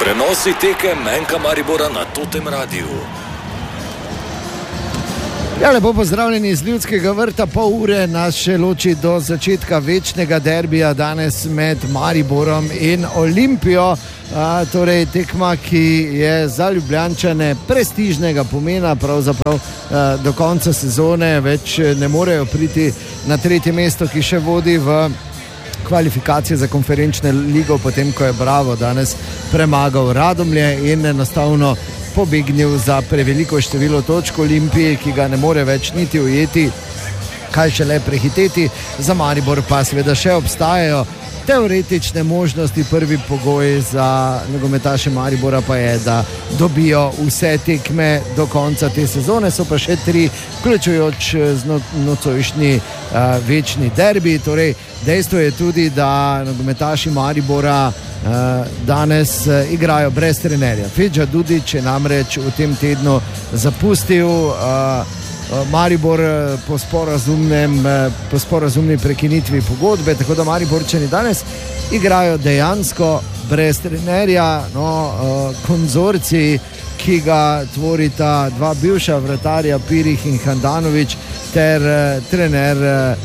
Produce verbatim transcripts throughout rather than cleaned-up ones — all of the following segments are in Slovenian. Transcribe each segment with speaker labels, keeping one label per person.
Speaker 1: Prenosi teke Menka Maribora na Totem Radiu.
Speaker 2: Ja, lepo pozdravljeni iz Ljudskega vrta, pol ure nas še loči do začetka večnega derbija danes med Mariborom in Olimpijo. A, torej tekma, ki je za Ljubljančane prestižnega pomena, pravzaprav a, do konca sezone več ne morejo priti na tretje mesto, ki še vodi v kvalifikacije za konferenčne ligo, potem ko je Bravo danes premagal Radomlje in enostavno pobegnil za preveliko število točk Olimpije, ki ga ne more več niti ujeti, kaj šele prehiteti. Za Maribor pa seveda še obstajajo teoretične možnosti. Prvi pogoj za nogometaše Maribora pa je, da dobijo vse tekme do konca te sezone, so pa še tri, vključujoč z nocojšnji uh, večni derbi. Torej, dejstvo je tudi, da nogometaši Maribora uh, danes uh, igrajo brez trenerja. Fedža Dudić je namreč v tem tednu zapustil uh, Maribor po sporazumnem, po sporazumni prekinitvi pogodbe, tako da Mariborčani danes igrajo dejansko brez trenerja. No, konzorcij, ki ga tvorita dva bivša vratarja Pirih in Handanović ter trener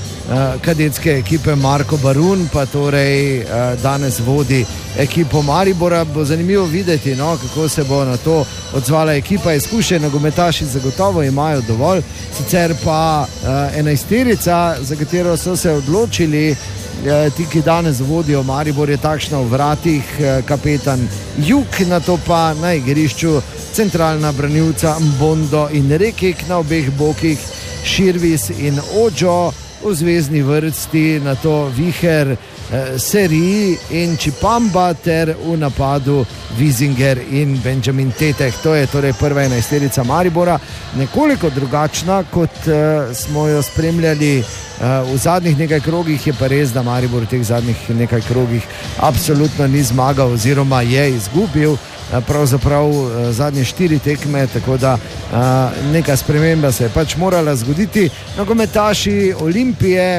Speaker 2: kadetske ekipe Marko Barun, pa torej danes vodi ekipo Maribora. Bo zanimivo videti, no, kako se bo na to odzvala ekipa. Izkušenj nogometaši zagotovo imajo dovolj, sicer pa enajsterica, za katero so se odločili ti, ki danes vodijo Maribor, je takšna v vratih: kapetan Juk, na to pa na igrišču centralna branilca Mbondo in Rekik, na obeh bokih Širvis in Ođo, v zvezni vrsti na to Viher, eh, Seri in Čipamba ter v napadu Vizinger in Benjamin Tetek. To je torej prva enajsterica Maribora, nekoliko drugačna, kot eh, smo jo spremljali eh, v zadnjih nekaj krogih. Je pa res, da Maribor v teh zadnjih nekaj krogih absolutno ni zmagal oziroma je izgubil pravzaprav zadnje štiri tekme, tako da neka sprememba se je pač morala zgoditi. Nogometaši Olimpije,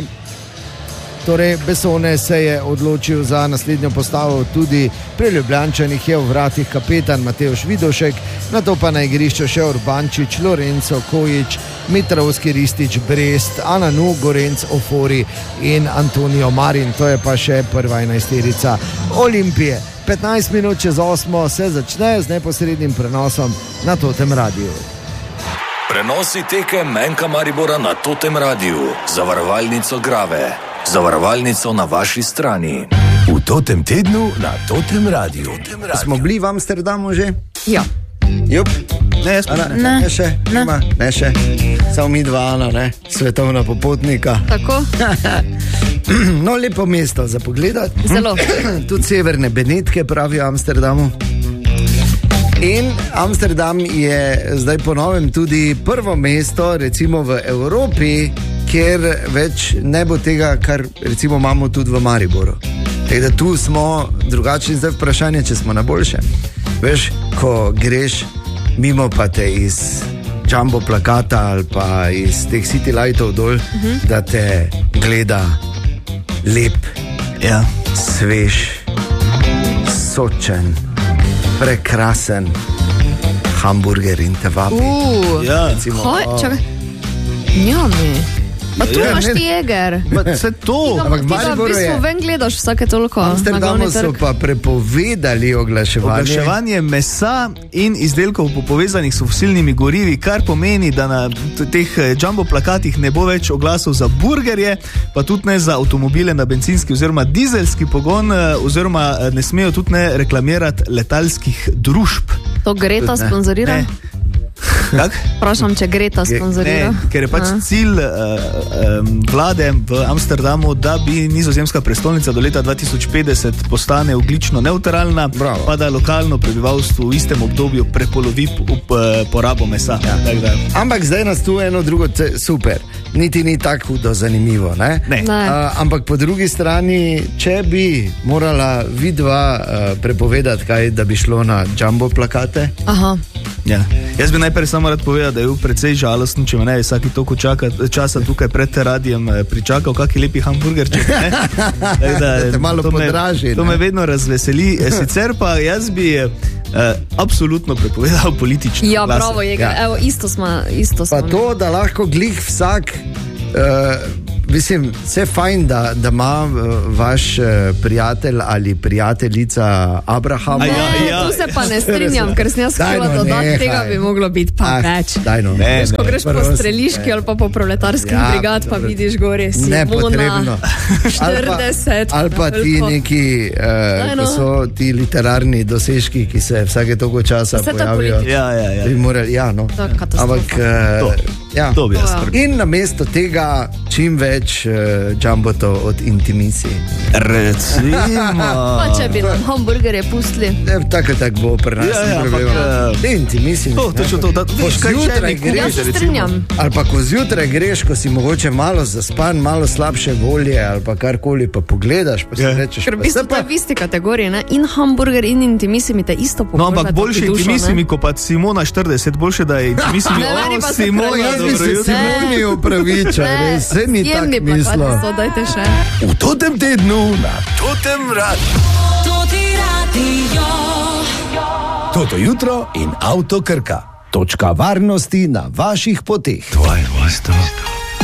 Speaker 2: torej Besone, se je odločil za naslednjo postavo. Tudi pri Ljubljančanih je v vratih kapetan Matevž Vidovšek, na to pa na igrišču še Urbančič, Lorenzo Kojić, Mitrovski, Ristić, Brest, Ananu, Gorenc, Ofori in Antonijo Marin. To je pa še prva enajsterica Olimpije. petnajst minut čez osmo se začne z neposrednim prenosom na Totem Radiu.
Speaker 1: Prenosi teke Menka Maribora na Totem Radiu. Zavarovalnico Grave. Zavarovalnico na vaši strani. V Totem tednu na Totem Radiu. Totem Radio.
Speaker 2: Smo bili v Amsterdamu že?
Speaker 3: Ja.
Speaker 2: Jup.
Speaker 3: Ne, jaz pa
Speaker 2: ne.
Speaker 3: Ne.
Speaker 2: Ne še,
Speaker 3: ne.
Speaker 2: Ima, ne še. Samo mi dva, Ana, ne? Svetovna popotnika.
Speaker 3: Tako.
Speaker 2: No, lepo mesto za pogledati.
Speaker 3: Zelo.
Speaker 2: Tudi severne Benetke pravijo Amsterdamu. In Amsterdam je zdaj po novem tudi prvo mesto, recimo v Evropi, kjer več ne bo tega, kar recimo imamo tudi v Mariboru. Tako da tu smo drugačni. Zdaj vprašanje, če smo na boljše. Veš, ko greš mimo, pa te iz jumbo plakata ali pa iz teh city lightov dol, uh-huh. da te gleda lep,
Speaker 3: ja.
Speaker 2: svež, sočen, prekrasen hamburger in te vabi.
Speaker 3: Uh,
Speaker 2: ja, recimo,
Speaker 3: Hoj, čakaj. Njami. Pa tu
Speaker 2: Ja,
Speaker 3: imaš
Speaker 2: ne-
Speaker 3: Tiger.
Speaker 2: Vse to, ampak
Speaker 3: Ti ga v
Speaker 2: Mariboru
Speaker 3: bistvu
Speaker 2: je.
Speaker 3: ven gledaš vsake toliko.
Speaker 2: V
Speaker 3: na
Speaker 2: Amsterdamu
Speaker 3: glavni
Speaker 2: so
Speaker 3: trg.
Speaker 2: pa prepovedali oglaševanje.
Speaker 4: Oglaševanje mesa in izdelkov povezanih s fosilnimi gorivi, kar pomeni, da na t- teh eh, jumbo plakatih ne bo več oglasov za burgerje, pa tudi ne za avtomobile na bencinski oziroma dizelski pogon, eh, oziroma eh, ne smejo tudi ne reklamirati letalskih družb.
Speaker 3: To Greta
Speaker 2: Ne.
Speaker 3: sponzorira?
Speaker 4: Ne. Kak?
Speaker 3: Vprašam, če Greta sponzorira.
Speaker 4: Ne, ker je pač
Speaker 3: A.
Speaker 4: cilj uh, um, vlade v Amsterdamu, da bi nizozemska prestolnica do leta dva tisoč petdeset postane ogljično nevtralna,
Speaker 2: Bravo.
Speaker 4: pa da lokalno prebivalstvo v istem obdobju prepolovi up, uh, porabo mesa.
Speaker 2: Ja.
Speaker 4: Tak da.
Speaker 2: Ampak zdaj nas tu eno drugo, ce- super, niti ni tako hudo zanimivo, ne?
Speaker 4: Ne.
Speaker 3: Ne.
Speaker 2: Uh, ampak po drugi strani, če bi morala vidva uh, prepovedati kaj, da bi šlo na jumbo plakate,
Speaker 3: Aha.
Speaker 4: Ja. Jaz bi najprej samo rad povedal, da je bil precej žalosten, če me ne bi vsaki toliko čaka, časa tukaj pred radijem eh, pričakal kakšen lepi hamburgerček. ne. Tak
Speaker 2: Da te malo
Speaker 4: to me-
Speaker 2: podraži,
Speaker 4: To
Speaker 2: ne.
Speaker 4: me vedno razveseli. Eh, Sicer pa jaz bi eh, uh, absolutno prepovedal politične
Speaker 3: Ja,
Speaker 4: oglase.
Speaker 3: bravo, je,
Speaker 2: Ja.
Speaker 3: evo, isto smo, isto smo.
Speaker 2: Pa to, da lahko glih vsak, uh, mislim, vse fajn, da, da ima uh, vaš uh, prijatelj ali prijateljica Abrahama.
Speaker 4: A ja,
Speaker 3: Ne,
Speaker 4: ja.
Speaker 3: tu se pa ne strinjam, ker sem jaz
Speaker 2: Daj
Speaker 3: htela
Speaker 2: no,
Speaker 3: dodati,
Speaker 2: nehaj.
Speaker 3: tega bi moglo biti pa
Speaker 2: Ah,
Speaker 3: več.
Speaker 2: daj no.
Speaker 4: Ne,
Speaker 3: Veš, ko
Speaker 4: ne.
Speaker 3: greš po
Speaker 2: prosim,
Speaker 3: streliški
Speaker 2: ne.
Speaker 3: ali pa po proletarskem
Speaker 2: Ja,
Speaker 3: brigad, pa
Speaker 2: dobro.
Speaker 3: vidiš gore Simona,
Speaker 2: Nepotrebno.
Speaker 3: štirideset.
Speaker 2: Ali pa, ali pa ti
Speaker 3: koliko.
Speaker 2: neki, uh,
Speaker 3: Daj no.
Speaker 2: ko so ti literarni dosežki, ki se vsake toliko časa
Speaker 3: Vse to
Speaker 2: pojavijo.
Speaker 3: politika.
Speaker 4: Ja, ja, ja.
Speaker 2: Bi morali, ja, no.
Speaker 3: To je katastrofa.
Speaker 2: Ampak, uh,
Speaker 4: To.
Speaker 2: ja.
Speaker 4: To bi jaz
Speaker 3: To, ja.
Speaker 4: trgal.
Speaker 2: In namesto tega čim več uh, jumbotov od intimisij.
Speaker 4: Recimo.
Speaker 3: Pa če bi nam hamburgerje pustili.
Speaker 2: Ne, tako ali tako bo pri nas.
Speaker 4: Ja,
Speaker 2: ni
Speaker 4: ja,
Speaker 2: problema.
Speaker 4: ampak, eh,
Speaker 2: Ne, intimisij.
Speaker 4: To, točno to, da veš, kaj še
Speaker 2: zjutraj
Speaker 4: nekomu
Speaker 3: Ja
Speaker 2: greš.
Speaker 3: se
Speaker 4: recimo.
Speaker 3: strinjam.
Speaker 2: Ali pa ko zjutraj greš, ko si mogoče malo zaspan, malo slabše volje ali pa karkoli, pa pogledaš, pa si
Speaker 4: Ja.
Speaker 2: rečeš,
Speaker 3: Ker v
Speaker 2: pa
Speaker 3: bistvu
Speaker 2: se
Speaker 3: to je v isti kategoriji, ne? In hamburger in intimisi mi te isto
Speaker 4: No,
Speaker 3: pogledajo.
Speaker 4: ampak boljše intimisi mi, kot pa Simona štirideset, boljše, da je intimisi mi.
Speaker 3: Ne, meni
Speaker 4: O,
Speaker 3: pa se
Speaker 4: Simona,
Speaker 3: pravi,
Speaker 2: jaz bi
Speaker 4: dobro
Speaker 2: se
Speaker 4: jutro.
Speaker 2: Simoni upravičal, res, se ni tako mislil.
Speaker 3: So, dajte še.
Speaker 1: V totem tednu na totem radiju. Toto jutro in avto Krka. Točka varnosti na vaših poteh.
Speaker 5: Tvoje mesto.